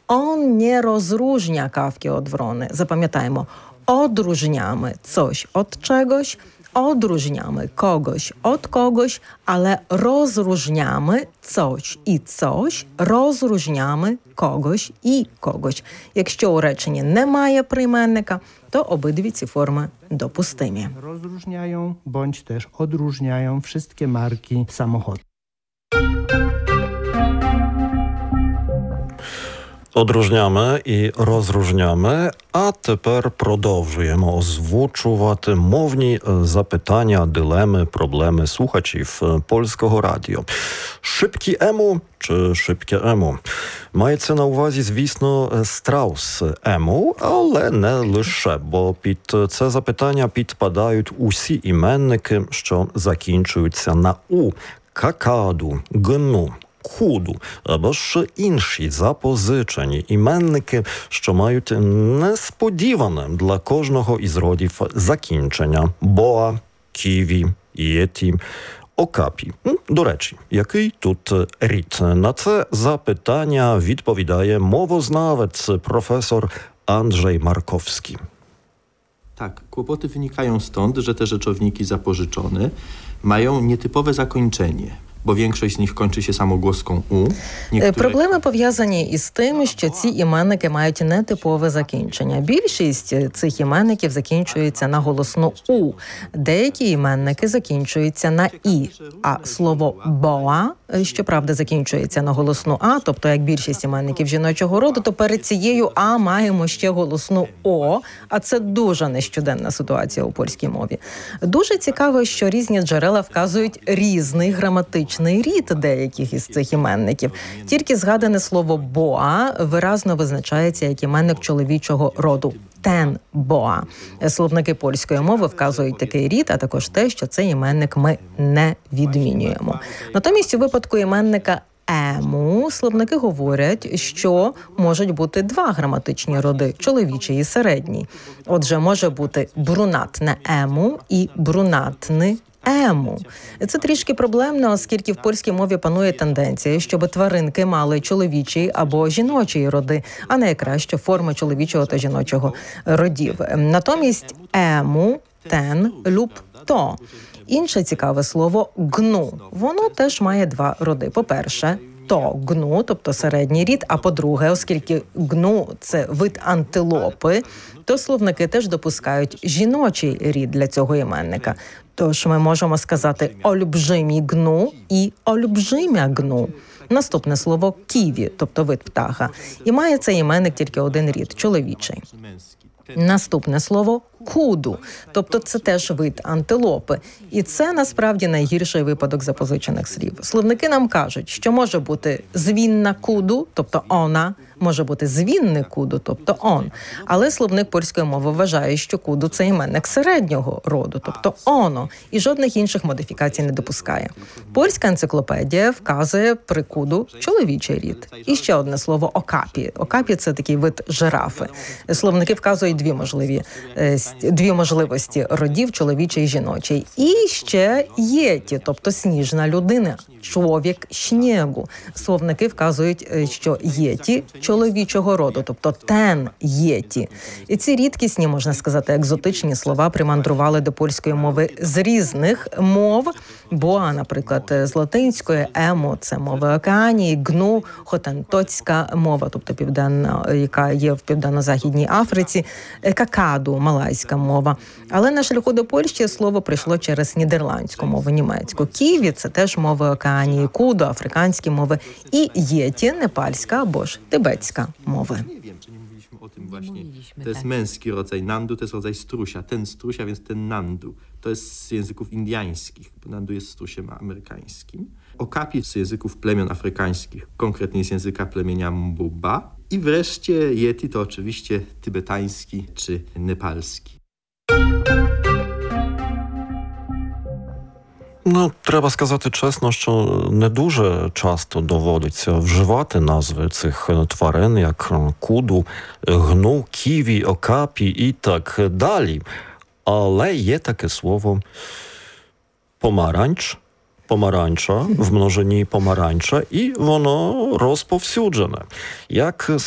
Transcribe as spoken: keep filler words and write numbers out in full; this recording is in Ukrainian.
On nie rozróżnia kawki od wrony. Zapamiętajmy, odróżniamy coś od czegoś, odróżniamy kogoś od kogoś, ale rozróżniamy coś і coś, розрізняємо когось і когось. Якщо у реченні немає прийменника, то обидві ці форми допустимі. Rozróżniają bądź też odróżniają wszystkie marki samochodów. Odróżniamy і розрізняємо, а тепер продовжуємо озвучувати мовні запитання, дилеми, проблеми слухачів Польського радіо. Шибкі ему чи шибке ему? Мається на увазі, звісно, страус ему, але не лише, бо під це запитання підпадають усі іменники, що закінчуються на «у». Какаду, гну, худу, або ж інші запозичені іменники, що мають несподіване для кожного із родів закінчення. Боа, ківі, єті, окапі. До речі, який тут рід? На це запитання відповідає мовознавець професор Andrzej Markowski. Tak, kłopoty wynikają stąd, że te rzeczowniki zapożyczone mają nietypowe zakończenie, бо większość з них kończy się самогласком «у». Niektóre... Проблеми пов'язані із тим, що ці іменники мають нетипове закінчення. Більшість цих іменників закінчується на голосну «у». Деякі іменники закінчуються на «і». А слово «боа», щоправда, закінчується на голосну «а», тобто, як більшість іменників жіночого роду, то перед цією «а» маємо ще голосну «о», а це дуже нещоденна ситуація у польській мові. Дуже цікаво, що різні джерела вказують різний граматичний рід деяких із цих іменників. Тільки згадане слово «боа» виразно визначається як іменник чоловічого роду. Тен боа. Словники польської мови вказують такий рід, а також те, що цей іменник ми не відмінюємо. Натомість у випадку іменника ему словники говорять, що можуть бути два граматичні роди – чоловічий і середній. Отже, може бути брунатне ему і брунатний ему. Це трішки проблемно, оскільки в польській мові панує тенденція, щоб тваринки мали чоловічий або жіночий роди, а найкраще форми чоловічого та жіночого родів. Натомість ему, тен, люб, то. Інше цікаве слово «гну». Воно теж має два роди. По-перше, то гну, тобто середній рід, а по-друге, оскільки гну – це вид антилопи, то словники теж допускають жіночий рід для цього іменника. Тож ми можемо сказати «олюбжимі гну» і «олюбжимя гну». Наступне слово «ківі», тобто вид птаха. І має цей іменник тільки один рід – чоловічий. Наступне слово «куду», тобто це теж вид антилопи. І це, насправді, найгірший випадок запозичених слів. Словники нам кажуть, що може бути звінна куду, тобто «она», може бути звінне куду, тобто «он». Але словник польської мови вважає, що куду – це іменник середнього роду, тобто «оно», і жодних інших модифікацій не допускає. Польська енциклопедія вказує при куду чоловічий рід. І ще одне слово «окапі». «Окапі» – це такий вид жирафи. Словники вказують дві можливі, дві можливості родів – чоловічий і жіночий. І ще «єті», тобто сніжна людина, чоловік снігу. Словники вказують, що «єті» – чоловічого роду, тобто «тен єті». І ці рідкісні, можна сказати, екзотичні слова примандрували до польської мови з різних мов. Боа, наприклад, з латинської, емо – це мови Океанії, гну – хотентоцька мова, тобто південна, яка є в Південно-Західній Африці, какаду – малайська мова. Але на шляху до Польщі слово прийшло через нідерландську мову, німецьку. Ківі – це теж мови Океанії, куду – африканські мови, і єті – непальська або ж тибетська мови. O tym właśnie. To jest męski rodzaj nandu, to jest rodzaj strusia. Ten strusia, więc ten nandu. To jest z języków indiańskich, bo nandu jest strusiem amerykańskim. Okapi z języków plemion afrykańskich, konkretnie z języka plemienia Mbuba. I wreszcie yeti to oczywiście tybetański czy nepalski. Ну, треба сказати чесно, що не дуже часто доводиться вживати назви цих тварин, як куду, гну, ківі, окапі і так далі. Але є таке слово помаранч, помаранча, в множині помаранча, і воно розповсюджене. Як